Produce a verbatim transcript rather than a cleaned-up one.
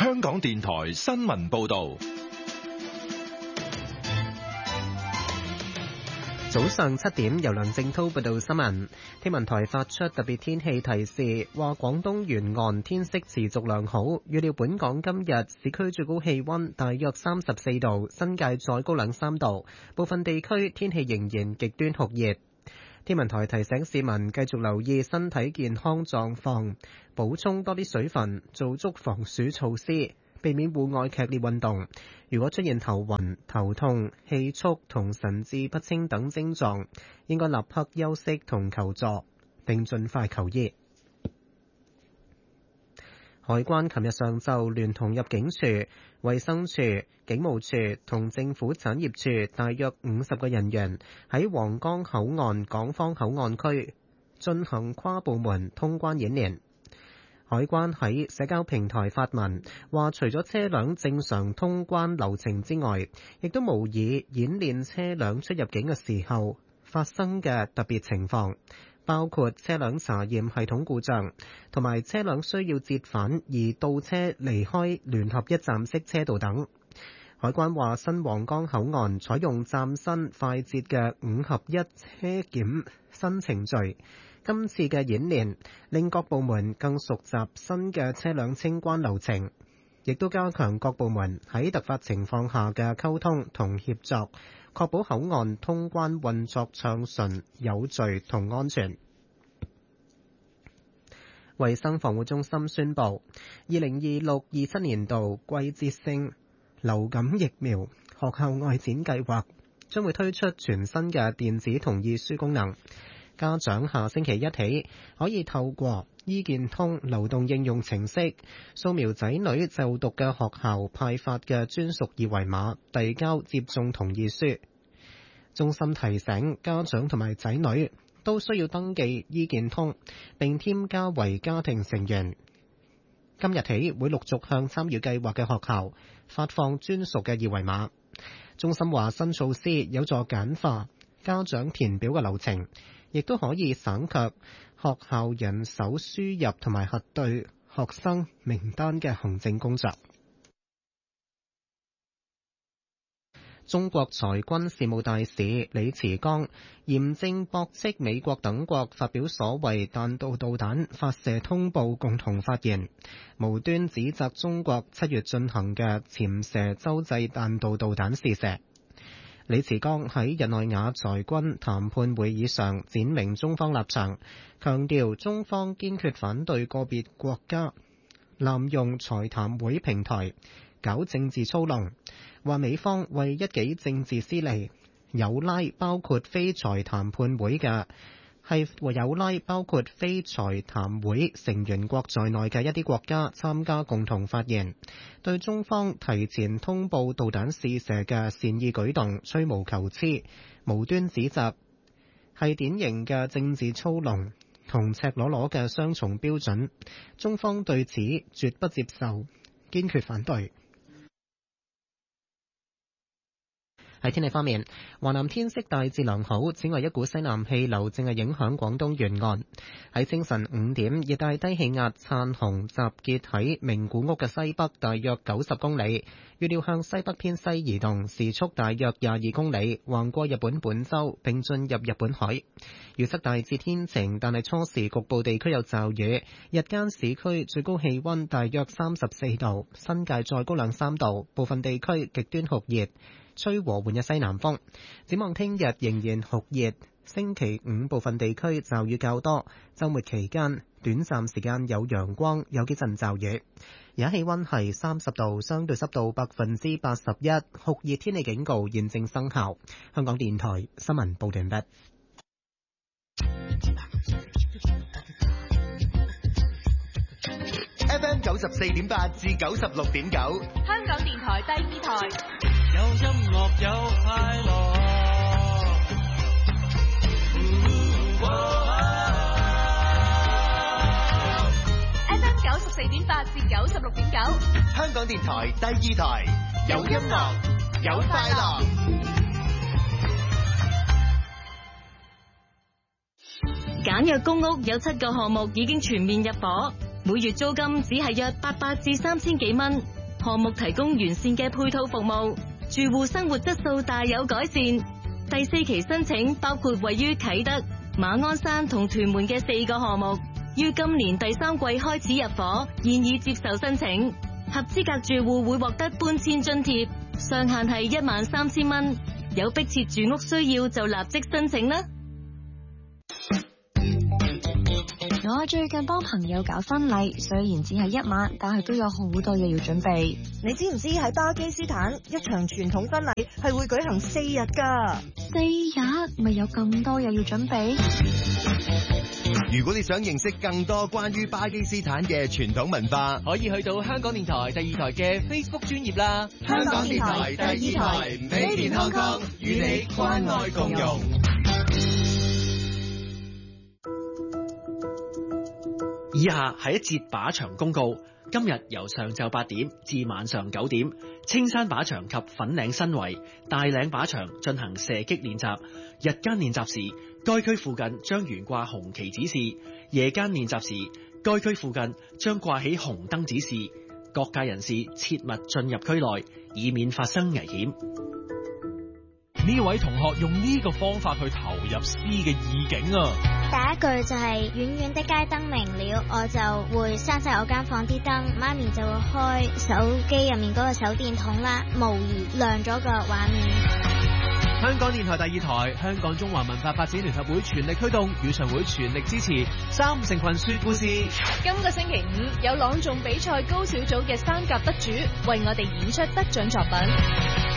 香港電台新聞報道。 早上七點，由梁正濤報道新聞。天文台發出特別天氣提示，話廣東沿岸天色持續良好，預料本港今日市區最高氣溫大約三十四度，新界再高兩三度，部分地區天氣仍然極端酷熱。天文台提醒市民繼續留意身體健康狀況，補充多啲水分，做足防暑措施，避免戶外劇烈運動。如果出現頭暈、頭痛、氣促同神志不清等症狀，應該立刻休息同求助，並盡快求醫。海關琴日上晝聯同入境處、衛生署、警務處同政府產業處大約五十個人員喺皇崗口岸港方口岸區進行跨部門通關演練。海關喺社交平台發文，話除咗車輛正常通關流程之外，亦都模擬演練車輛出入境嘅時候發生嘅特別情況，包括車輛查驗系統故障，同埋車輛需要折返而倒車離開聯合一站式車道等。海關話，新皇崗口岸採用嶄新快捷嘅五合一車檢新程序。今次嘅演練令各部門更熟習新嘅車輛清關流程，亦都加強各部門喺突發情況下嘅溝通同協作，確保口岸通關運作暢順、有序同安全。衛生防護中心宣布，二零二六二七年度季節性流感疫苗學校外展計劃將會推出全新嘅電子同意書功能。家長下星期一起可以透過醫健通流動應用程式掃描仔女就讀嘅學校派發嘅專屬二維碼，遞交接種同意書。中心提醒家長同埋仔女都需要登記醫健通並添加為家庭成員。今日起會陸續向參與計劃嘅學校發放專屬嘅二維碼。中心話，新措施有助簡化家長填表嘅流程，亦都可以省卻學校人手輸入同埋核對學生名單嘅行政工作。中國裁軍事務大使李慈剛嚴正駁斥美國等國發表所謂彈道導彈發射通報共同發言，無端指責中國七月進行嘅潛射洲際彈道導彈試射。李慈剛喺日內瓦裁軍談判會議上闡明中方立場，強調中方堅決反對個別國家濫用裁談會平台搞政治操弄，話美方為一己政治私利，有拉包括非裁談判會嘅係有拉包括非裁談會成員國在內嘅一啲國家參加共同發言，對中方提前通報導彈試射嘅善意舉動吹毛求疵，無端指責，係典型嘅政治操弄同赤裸裸嘅雙重標準，中方對此絕不接受，堅決反對。喺天氣方面，華南天色大致良好，此外一股西南氣流正係影響廣東沿岸。喺清晨五點，熱帶低氣壓燦紅集結喺名古屋嘅西北大約九十公里，預料向西北偏西移動，時速大約廿二公里，橫過日本本州並進入日本海。預測大致天晴，但係初時局部地區有驟雨，日間市區最高氣溫大約三十四度，新界再高兩三度，部分地區極端酷熱，吹和緩嘅西南風。展望聽日仍然酷熱，星期五部分地區驟雨較多，週末期間短暫時間有陽光，有幾陣驟雨。而家氣溫係三十度，相對濕度百分之八十一，酷熱天氣警告現正生效。香港電台新聞報道完畢。 F M 九十四點八至九十六點九， 香港電台第二台。 有音樂有快樂。 F M 九十四點八至九十六點九， 香港電台第二台，有音樂有快樂。 簡約公屋有七個項目已經全面入伙，每月租金只係約八百至三千幾蚊， 項目提供完善嘅配套服務，住戶生活質素大有改善。第四期申請包括位於啟德、馬鞍山同屯門嘅四個項目，於今年第三季開始入伙，現已接受申請。合資格住戶會獲得搬遷津貼，上限係一萬三千蚊。有迫切住屋需要就立即申請啦。 我最近幫朋友搞婚禮，雖然只係一晚，但係都有好多嘢要準備。 你知唔知喺巴基斯坦一場傳統婚禮係會舉行四日㗎？ 四日咪有咁多嘢要準備？ 如果你想認識更多關於巴基斯坦嘅傳統文化， 可以去到香港電台第二台嘅 Facebook 專頁啦。 香港電台第二台 Made in Hong Kong 與你關愛共融。 以下係一節靶場公告。今日由上晝八點至晚上九點，青山靶場及粉嶺新圍、大嶺靶場進行射擊練習。日間練習時，該區附近將懸掛紅旗指示；夜間練習時，該區附近將掛起紅燈指示。各界人士切勿進入區內，以免發生危險。 呢位同學用呢個方法去投入詩嘅意境啊！ 第一句就係遠遠的街燈明了，我就會閂晒我間房啲燈，媽咪就會開手機入面嗰個手電筒啦，模擬亮咗個畫面。 香港電台第二台，香港中華文化發展聯合會全力推動，語常會全力支持三五成群說故事。 今個星期五有朗誦比賽高小組嘅三甲得主為我哋演出得獎作品。